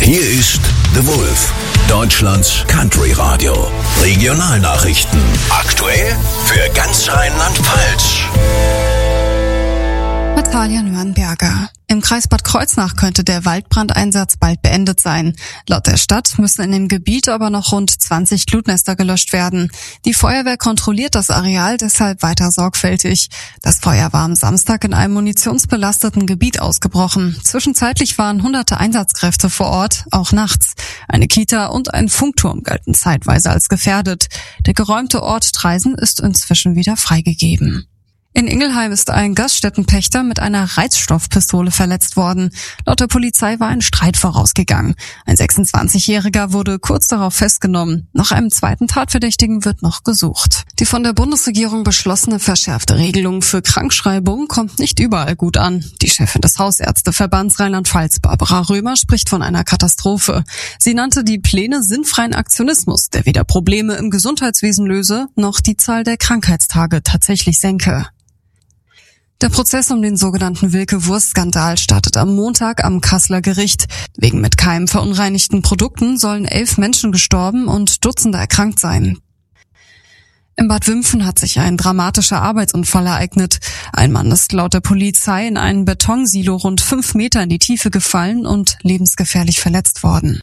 Hier ist The Wolf, Deutschlands Country Radio. Regionalnachrichten. Aktuell für ganz Rheinland-Pfalz. Natalia Nürnberger. Im Kreis Bad Kreuznach könnte der Waldbrandeinsatz bald beendet sein. Laut der Stadt müssen in dem Gebiet aber noch rund 20 Glutnester gelöscht werden. Die Feuerwehr kontrolliert das Areal deshalb weiter sorgfältig. Das Feuer war am Samstag in einem munitionsbelasteten Gebiet ausgebrochen. Zwischenzeitlich waren hunderte Einsatzkräfte vor Ort, auch nachts. Eine Kita und ein Funkturm galten zeitweise als gefährdet. Der geräumte Ort Traisen ist inzwischen wieder freigegeben. In Ingelheim ist ein Gaststättenpächter mit einer Reizstoffpistole verletzt worden. Laut der Polizei war ein Streit vorausgegangen. Ein 26-Jähriger wurde kurz darauf festgenommen. Nach einem zweiten Tatverdächtigen wird noch gesucht. Die von der Bundesregierung beschlossene verschärfte Regelung für Krankschreibung kommt nicht überall gut an. Die Chefin des Hausärzteverbands Rheinland-Pfalz, Barbara Römer, spricht von einer Katastrophe. Sie nannte die Pläne sinnfreien Aktionismus, der weder Probleme im Gesundheitswesen löse, noch die Zahl der Krankheitstage tatsächlich senke. Der Prozess um den sogenannten Wilke-Wurst-Skandal startet am Montag am Kasseler Gericht. Wegen mit Keimen verunreinigten Produkten sollen 11 Menschen gestorben und Dutzende erkrankt sein. In Bad Wimpfen hat sich ein dramatischer Arbeitsunfall ereignet. Ein Mann ist laut der Polizei in einen Betonsilo rund 5 Meter in die Tiefe gefallen und lebensgefährlich verletzt worden.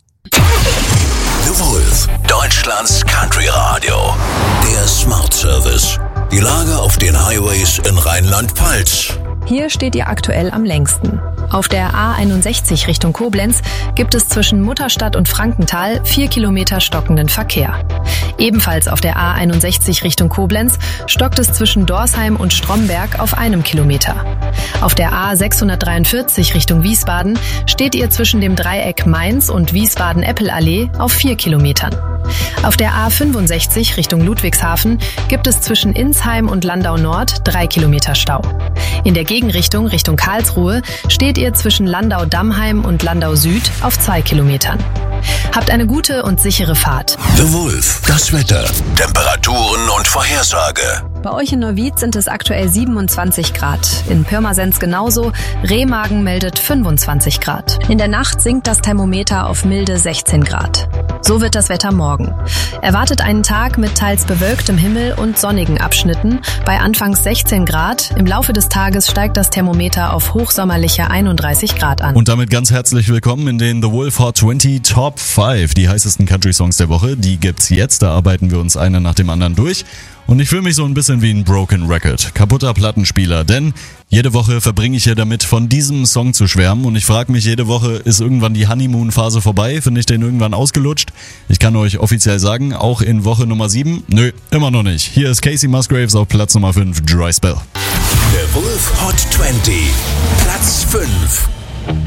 The Wolf, Deutschlands Country Radio. Der Smart Service. Die Lage auf den Highways in Rheinland-Pfalz. Hier steht ihr aktuell am längsten. Auf der A61 Richtung Koblenz gibt es zwischen Mutterstadt und Frankenthal 4 Kilometer stockenden Verkehr. Ebenfalls auf der A61 Richtung Koblenz stockt es zwischen Dorsheim und Stromberg auf 1 Kilometer. Auf der A643 Richtung Wiesbaden steht ihr zwischen dem Dreieck Mainz und Wiesbaden-Eppelallee auf 4 Kilometern. Auf der A65 Richtung Ludwigshafen gibt es zwischen Insheim und Landau Nord 3 Kilometer Stau. In der Gegenrichtung Richtung Karlsruhe steht ihr zwischen Landau-Dammheim und Landau Süd auf 2 Kilometern. Habt eine gute und sichere Fahrt. The Wolf, das Wetter, Temperaturen und Vorhersage. Bei euch in Neuwied sind es aktuell 27 Grad. In Pirmasens genauso. Remagen meldet 25 Grad. In der Nacht sinkt das Thermometer auf milde 16 Grad. So wird das Wetter morgen. Erwartet einen Tag mit teils bewölktem Himmel und sonnigen Abschnitten. Bei anfangs 16 Grad. Im Laufe des Tages steigt das Thermometer auf hochsommerliche 31 Grad an. Und damit ganz herzlich willkommen in den The Wolf Hot 20 Top 5. Die heißesten Country-Songs der Woche. Die gibt's jetzt. Da arbeiten wir uns eine nach dem anderen durch. Und ich fühle mich so ein bisschen wie ein Broken Record, kaputter Plattenspieler, denn jede Woche verbringe ich hier damit, von diesem Song zu schwärmen und ich frage mich jede Woche, ist irgendwann die Honeymoon-Phase vorbei? Finde ich den irgendwann ausgelutscht? Ich kann euch offiziell sagen, auch in Woche Nummer 7, nö, immer noch nicht. Hier ist Casey Musgraves auf Platz Nummer 5, Dry Spell. The Wolf Hot 20, Platz 5.